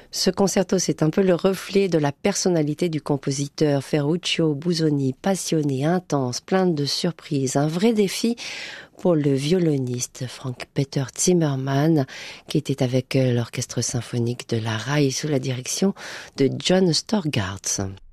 Ce concerto, c'est un peu le reflet de la personnalité du compositeur Ferruccio Busoni, passionné, intense, plein de surprises, un vrai défi pour le violoniste Frank-Peter Zimmermann, qui était avec l'orchestre symphonique de la RAI sous la direction de John Storgardz.